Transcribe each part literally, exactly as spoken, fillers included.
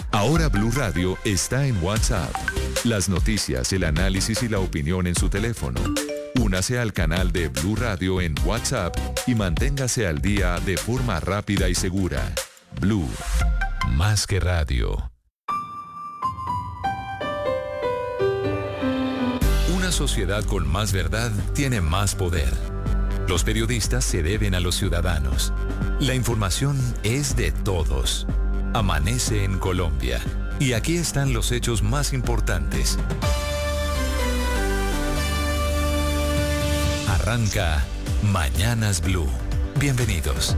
Ahora Blue Radio está en WhatsApp. Las noticias, el análisis y la opinión en su teléfono. Únase al canal de Blue Radio en WhatsApp y manténgase al día de forma rápida y segura. Blue, más que radio. Una sociedad con más verdad tiene más poder. Los periodistas se deben a los ciudadanos. La información es de todos. Amanece en Colombia. Y aquí están los hechos más importantes. Arranca Mañanas Blue. Bienvenidos.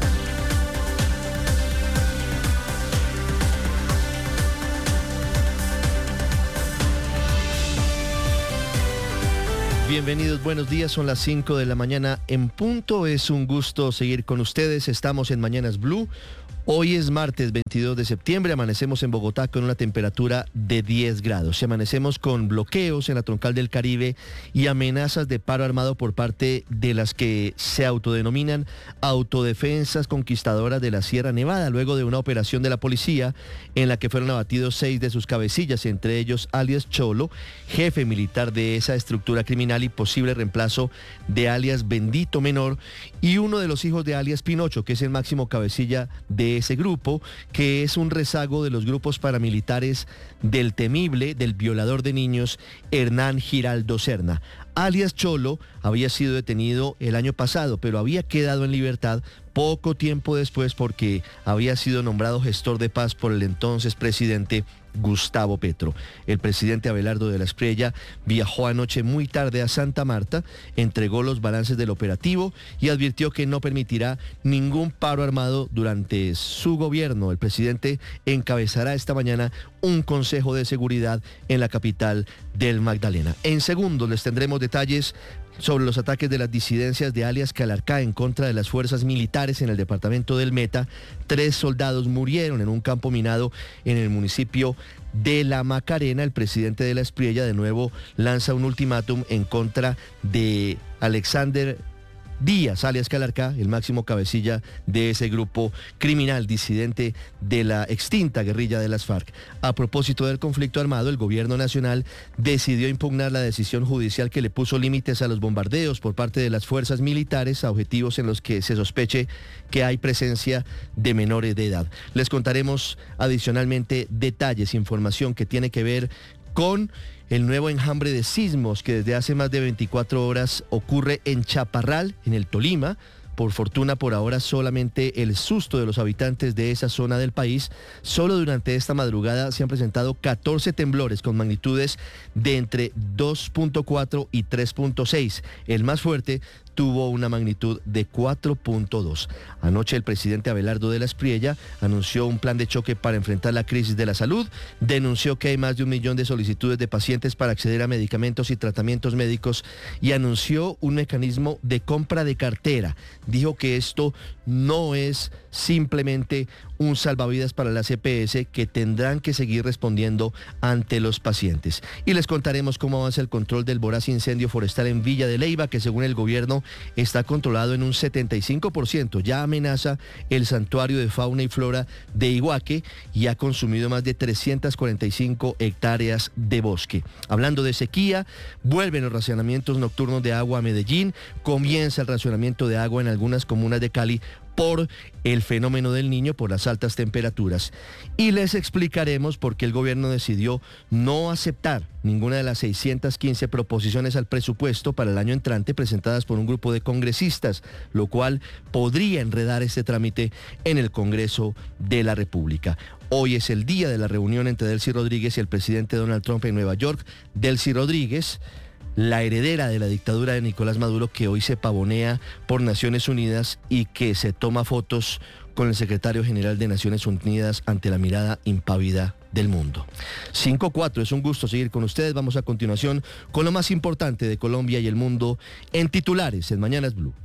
Bienvenidos, buenos días, son las cinco de la mañana en punto. Es un gusto seguir con ustedes. Estamos en Mañanas Blue. Hoy es martes veintidós de septiembre, amanecemos en Bogotá con una temperatura de diez grados. Y amanecemos con bloqueos en la troncal del Caribe y amenazas de paro armado por parte de las que se autodenominan autodefensas conquistadoras de la Sierra Nevada, luego de una operación de la policía en la que fueron abatidos seis de sus cabecillas, entre ellos alias Cholo, jefe militar de esa estructura criminal y posible reemplazo de alias Bendito Menor, y uno de los hijos de alias Pinocho, que es el máximo cabecilla de ese grupo, que es un rezago de los grupos paramilitares del temible, del violador de niños, Hernán Giraldo Serna. Alias Cholo había sido detenido el año pasado, pero había quedado en libertad poco tiempo después porque había sido nombrado gestor de paz por el entonces presidente Gustavo Petro. El presidente Abelardo de la Espriella viajó anoche muy tarde a Santa Marta, entregó los balances del operativo y advirtió que no permitirá ningún paro armado durante su gobierno. El presidente encabezará esta mañana un consejo de seguridad en la capital del Magdalena. En segundos les tendremos detalles sobre los ataques de las disidencias de alias Calarcá en contra de las fuerzas militares en el departamento del Meta. Tres soldados murieron en un campo minado en el municipio de La Macarena. El presidente de la Espriella de nuevo lanza un ultimátum en contra de Alexander Díaz, alias Calarcá, el máximo cabecilla de ese grupo criminal disidente de la extinta guerrilla de las FARC. A propósito del conflicto armado, el gobierno nacional decidió impugnar la decisión judicial que le puso límites a los bombardeos por parte de las fuerzas militares a objetivos en los que se sospeche que hay presencia de menores de edad. Les contaremos adicionalmente detalles, información que tiene que ver con el nuevo enjambre de sismos que desde hace más de veinticuatro horas ocurre en Chaparral, en el Tolima. Por fortuna, por ahora, solamente el susto de los habitantes de esa zona del país. Solo durante esta madrugada se han presentado catorce temblores con magnitudes de entre dos punto cuatro y tres punto seis. El más fuerte tuvo una magnitud de cuatro punto dos. Anoche el presidente Abelardo de la Espriella anunció un plan de choque para enfrentar la crisis de la salud, denunció que hay más de un millón de solicitudes de pacientes para acceder a medicamentos y tratamientos médicos y anunció un mecanismo de compra de cartera. Dijo que esto no es simplemente un salvavidas para las E P S, que tendrán que seguir respondiendo ante los pacientes. Y les contaremos cómo avanza el control del voraz incendio forestal en Villa de Leyva, que según el gobierno está controlado en un setenta y cinco por ciento. Ya amenaza el santuario de fauna y flora de Iguaque y ha consumido más de trescientas cuarenta y cinco hectáreas de bosque. Hablando de sequía, vuelven los racionamientos nocturnos de agua a Medellín, comienza el racionamiento de agua en algunas comunas de Cali por el fenómeno del Niño, por las altas temperaturas. Y les explicaremos por qué el gobierno decidió no aceptar ninguna de las seiscientas quince proposiciones al presupuesto para el año entrante presentadas por un grupo de congresistas, lo cual podría enredar este trámite en el Congreso de la República. Hoy es el día de la reunión entre Delcy Rodríguez y el presidente Donald Trump en Nueva York. Delcy Rodríguez, la heredera de la dictadura de Nicolás Maduro, que hoy se pavonea por Naciones Unidas y que se toma fotos con el secretario general de Naciones Unidas ante la mirada impávida del mundo. cinco cuatro, es un gusto seguir con ustedes. Vamos a continuación con lo más importante de Colombia y el mundo en titulares en Mañanas Blue.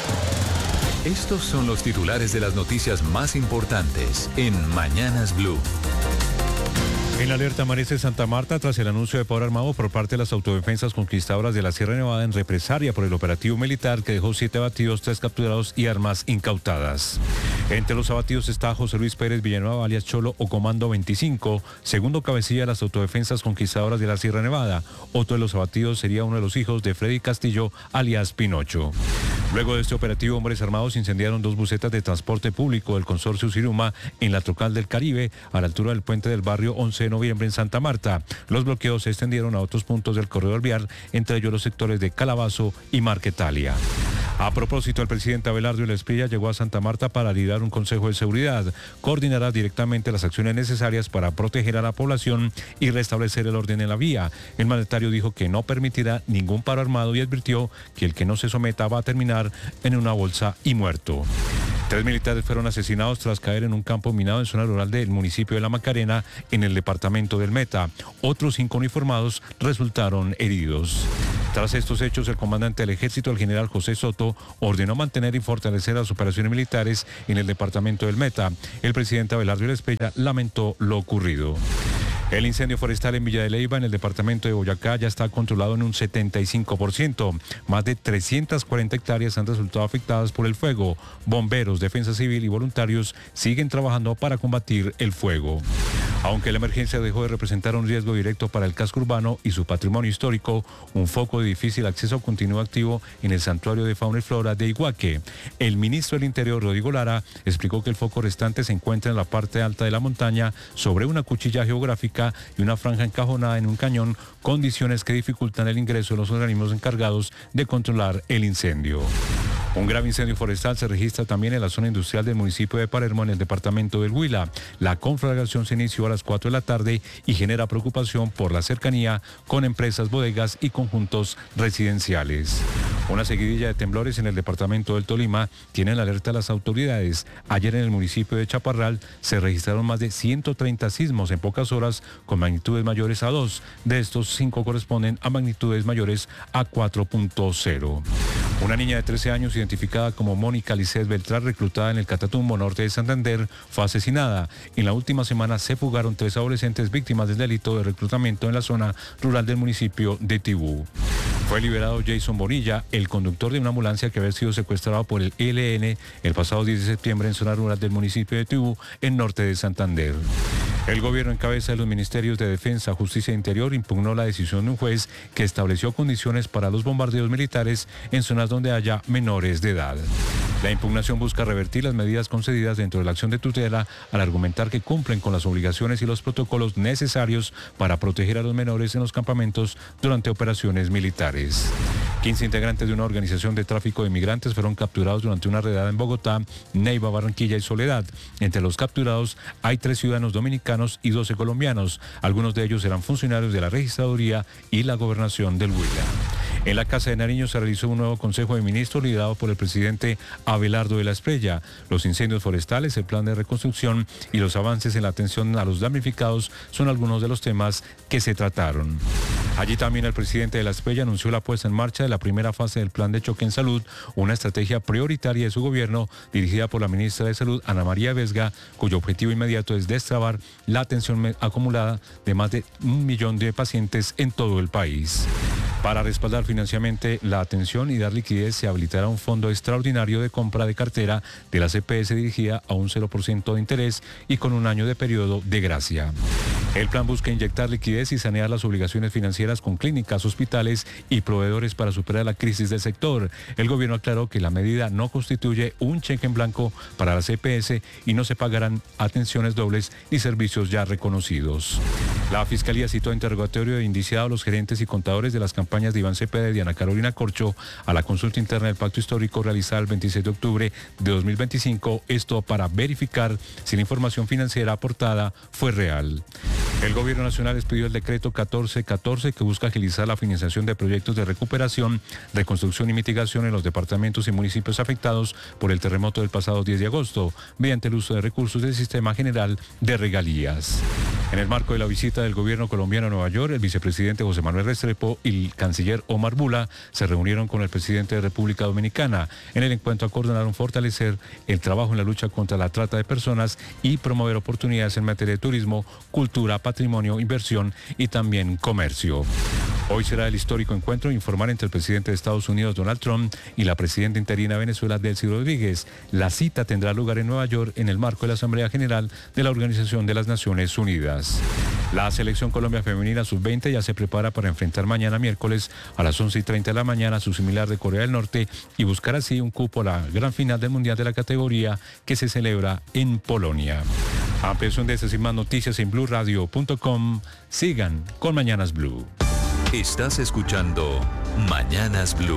Estos son los titulares de las noticias más importantes en Mañanas Blue. En alerta amanece Santa Marta tras el anuncio de paro armado por parte de las autodefensas conquistadoras de la Sierra Nevada en represalia por el operativo militar que dejó siete abatidos, tres capturados y armas incautadas. Entre los abatidos está José Luis Pérez Villanueva, alias Cholo o Comando veinticinco, segundo cabecilla de las autodefensas conquistadoras de la Sierra Nevada. Otro de los abatidos sería uno de los hijos de Freddy Castillo, alias Pinocho. Luego de este operativo, hombres armados incendiaron dos busetas de transporte público del consorcio Siruma en la Troncal del Caribe, a la altura del puente del barrio once de noviembre en Santa Marta. Los bloqueos se extendieron a otros puntos del corredor vial, entre ellos los sectores de Calabazo y Marquetalia. A propósito, el presidente Abelardo Esprilla llegó a Santa Marta para liderar un consejo de seguridad. Coordinará directamente las acciones necesarias para proteger a la población y restablecer el orden en la vía. El mandatario dijo que no permitirá ningún paro armado y advirtió que el que no se someta va a terminar en una bolsa y muerto. Tres militares fueron asesinados tras caer en un campo minado en zona rural del municipio de La Macarena, en el departamento del Meta. Otros cinco uniformados resultaron heridos. Tras estos hechos, el comandante del ejército, el general José Soto, ordenó mantener y fortalecer las operaciones militares en el departamento del Meta. El presidente Abelardo Esprilla lamentó lo ocurrido. El incendio forestal en Villa de Leyva, en el departamento de Boyacá, ya está controlado en un setenta y cinco por ciento. Más de trescientas cuarenta hectáreas han resultado afectadas por el fuego. Bomberos, defensa civil y voluntarios siguen trabajando para combatir el fuego. Aunque la emergencia dejó de representar un riesgo directo para el casco urbano y su patrimonio histórico, un foco de difícil acceso continúa activo en el Santuario de Fauna y Flora de Iguaque. El ministro del Interior, Rodrigo Lara, explicó que el foco restante se encuentra en la parte alta de la montaña, sobre una cuchilla geográfica y una franja encajonada en un cañón, condiciones que dificultan el ingreso de los organismos encargados de controlar el incendio. Un grave incendio forestal se registra también en la zona industrial del municipio de Palermo, en el departamento del Huila. La conflagración se inició a las cuatro de la tarde y genera preocupación por la cercanía con empresas, bodegas y conjuntos residenciales. Una seguidilla de temblores en el departamento del Tolima tienen alerta a las autoridades. Ayer en el municipio de Chaparral se registraron más de ciento treinta sismos en pocas horas con magnitudes mayores a dos. De estos, cinco corresponden a magnitudes mayores a cuatro punto cero. Una niña de trece años, identificada como Mónica Lisset Beltrán, reclutada en el Catatumbo norte de Santander, fue asesinada. En la última semana se fugaron tres adolescentes víctimas del delito de reclutamiento en la zona rural del municipio de Tibú. Fue liberado Jason Bonilla, el conductor de una ambulancia que había sido secuestrado por el E L N el pasado diez de septiembre en zona rural del municipio de Tibú, en norte de Santander. El gobierno, en cabeza de los ministerios de Defensa, Justicia e Interior, impugnó la decisión de un juez que estableció condiciones para los bombardeos militares en zonas donde haya menores de edad. La impugnación busca revertir las medidas concedidas dentro de la acción de tutela al argumentar que cumplen con las obligaciones y los protocolos necesarios para proteger a los menores en los campamentos durante operaciones militares. quince integrantes de una organización de tráfico de migrantes fueron capturados durante una redada en Bogotá, Neiva, Barranquilla y Soledad. Entre los capturados hay tres ciudadanos dominicanos y doce colombianos. Algunos de ellos eran funcionarios de la Registraduría y la Gobernación del Huila. En la Casa de Nariño se realizó un nuevo Consejo de Ministros liderado por el presidente Abelardo Esprilla. Los incendios forestales, el plan de reconstrucción y los avances en la atención a los damnificados son algunos de los temas que se trataron. Allí también el presidente Esprilla anunció la puesta en marcha de la primera fase del Plan de Choque en Salud, una estrategia prioritaria de su gobierno dirigida por la ministra de Salud, Ana María Vesga, cuyo objetivo inmediato es destrabar la atención acumulada de más de un millón de pacientes en todo el país. Para respaldar financieramente la atención y dar liquidez, se habilitará un fondo extraordinario de compra de cartera de la C P S dirigida a un cero por ciento de interés y con un año de periodo de gracia. El plan busca inyectar liquidez y sanear las obligaciones financieras con clínicas, hospitales y proveedores para superar la crisis del sector. El gobierno aclaró que la medida no constituye un cheque en blanco para la C P S y no se pagarán atenciones dobles ni servicios ya reconocidos. La Fiscalía citó a interrogatorio de indiciado a los gerentes y contadores de las campañas de Iván Cepeda y Diana Carolina Corcho a la consulta interna del Pacto Histórico realizada el veintiséis de octubre de dos mil veinticinco, esto para verificar si la información financiera aportada fue real. El Gobierno Nacional expidió el decreto catorce catorce que busca agilizar la financiación de proyectos de recuperación, reconstrucción y mitigación en los departamentos y municipios afectados por el terremoto del pasado diez de agosto, mediante el uso de recursos del Sistema General de Regalías. En el marco de la visita del gobierno colombiano a Nueva York, el vicepresidente José Manuel Restrepo y el canciller Omar Bula se reunieron con el presidente de República Dominicana. En el encuentro acordaron fortalecer el trabajo en la lucha contra la trata de personas y promover oportunidades en materia de turismo, cultura, patrimonio, inversión y también comercio. Hoy será el histórico encuentro informal entre el presidente de Estados Unidos, Donald Trump, y la presidenta interina de Venezuela, Delcy Rodríguez. La cita tendrá lugar en Nueva York en el marco de la Asamblea General de la Organización de las Naciones Unidas. La selección Colombia femenina sub veinte ya se prepara para enfrentar mañana miércoles a las once y treinta de la mañana a su similar de Corea del Norte y buscar así un cupo a la gran final del Mundial de la categoría que se celebra en Polonia. Ampliación de estas y más noticias en blue radio punto com. Sigan con Mañanas Blue. Estás escuchando Mañanas Blue.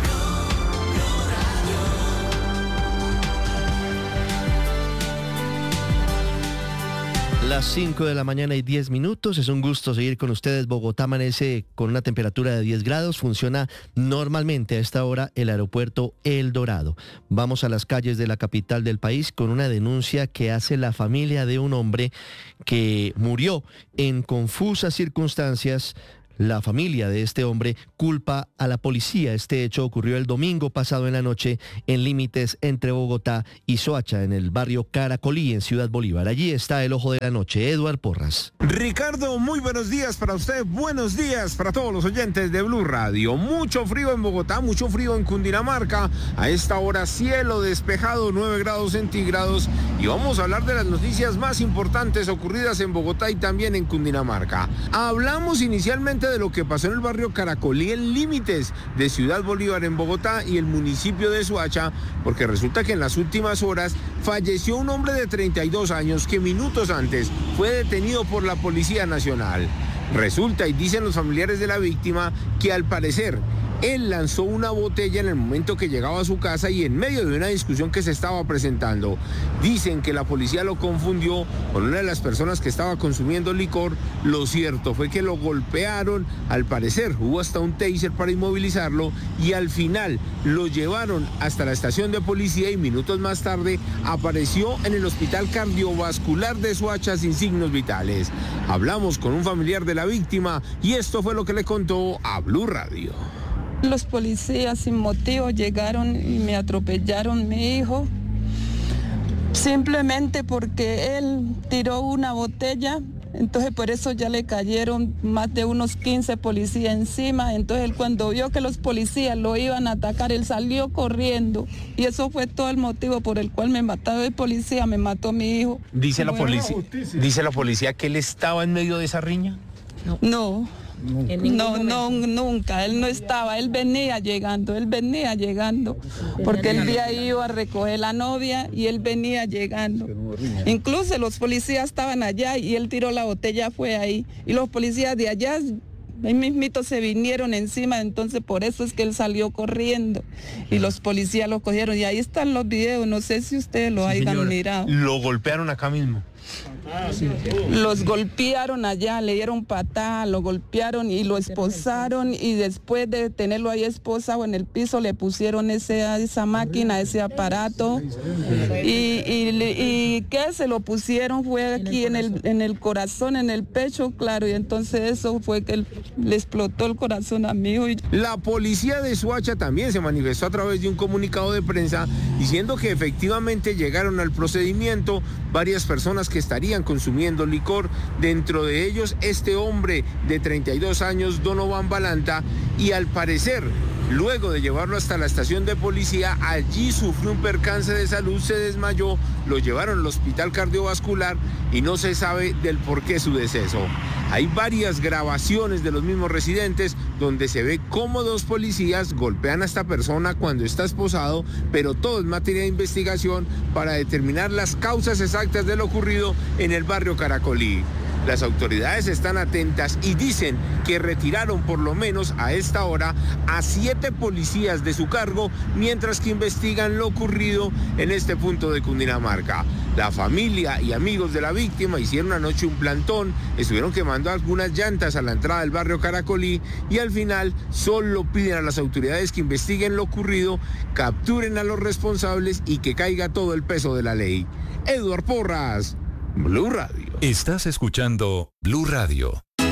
Las cinco de la mañana y diez minutos, es un gusto seguir con ustedes. Bogotá amanece con una temperatura de diez grados, funciona normalmente a esta hora el aeropuerto El Dorado. Vamos a las calles de la capital del país con una denuncia que hace la familia de un hombre que murió en confusas circunstancias. La familia de este hombre culpa a la policía. Este hecho ocurrió el domingo pasado en la noche en límites entre Bogotá y Soacha, en el barrio Caracolí, en Ciudad Bolívar. Allí está el ojo de la noche, Eduard Porras. Ricardo, muy buenos días para usted, buenos días para todos los oyentes de Blue Radio. Mucho frío en Bogotá, mucho frío en Cundinamarca. A esta hora cielo despejado, nueve grados centígrados. Y vamos a hablar de las noticias más importantes ocurridas en Bogotá y también en Cundinamarca. Hablamos inicialmente de lo que pasó en el barrio Caracolí, en límites de Ciudad Bolívar en Bogotá y el municipio de Soacha, porque resulta que en las últimas horas falleció un hombre de treinta y dos años que minutos antes fue detenido por la Policía Nacional. Resulta, y dicen los familiares de la víctima, que al parecer él lanzó una botella en el momento que llegaba a su casa y en medio de una discusión que se estaba presentando. Dicen que la policía lo confundió con una de las personas que estaba consumiendo licor. Lo cierto fue que lo golpearon, al parecer hubo hasta un taser para inmovilizarlo y al final lo llevaron hasta la estación de policía y minutos más tarde apareció en el hospital cardiovascular de Soacha sin signos vitales. Hablamos con un familiar de la víctima y esto fue lo que le contó a Blue Radio. Los policías sin motivo llegaron y me atropellaron mi hijo, simplemente porque él tiró una botella, entonces por eso ya le cayeron más de unos quince policías encima. Entonces él, cuando vio que los policías lo iban a atacar, él salió corriendo y eso fue todo el motivo por el cual me mató el policía, me mató mi hijo. Dice la policía, dice la policía que él estaba en medio de esa riña. No. No, no, nunca, él no estaba, él venía llegando, él venía llegando, porque él había ido a recoger la novia y él venía llegando. Incluso los policías estaban allá y él tiró la botella, fue ahí, y los policías de allá, ahí mismito se vinieron encima, entonces por eso es que él salió corriendo y los policías lo cogieron y ahí están los videos, no sé si ustedes lo hayan señora, mirado. Lo golpearon acá mismo. Los golpearon allá, le dieron patada, lo golpearon y lo esposaron y después de tenerlo ahí esposado en el piso le pusieron ese, esa máquina, ese aparato y, y, y que se lo pusieron fue aquí en el, en el corazón, en el pecho, claro, y entonces eso fue que le explotó el corazón a mi hijo. La policía de Soacha también se manifestó a través de un comunicado de prensa diciendo que efectivamente llegaron al procedimiento varias personas que estarían consumiendo licor, dentro de ellos este hombre de treinta y dos años, Donovan Balanta, y al parecer, luego de llevarlo hasta la estación de policía, allí sufrió un percance de salud, se desmayó, lo llevaron al hospital cardiovascular y no se sabe del por qué su deceso. Hay varias grabaciones de los mismos residentes donde se ve cómo dos policías golpean a esta persona cuando está esposado, pero todo es materia de investigación para determinar las causas exactas de lo ocurrido en el barrio Caracolí. Las autoridades están atentas y dicen que retiraron por lo menos a esta hora a siete policías de su cargo mientras que investigan lo ocurrido en este punto de Cundinamarca. La familia y amigos de la víctima hicieron anoche un plantón, estuvieron quemando algunas llantas a la entrada del barrio Caracolí y al final solo piden a las autoridades que investiguen lo ocurrido, capturen a los responsables y que caiga todo el peso de la ley. Eduard Porras, Blue Radio. Estás escuchando Blue Radio.